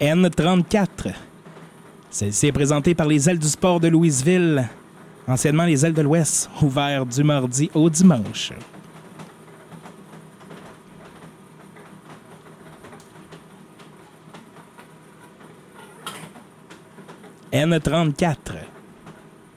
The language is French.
N34. Celle-ci est présentée par les Ailes du Sport de Louisville, anciennement les Ailes de l'Ouest, ouvert du mardi au dimanche. N34.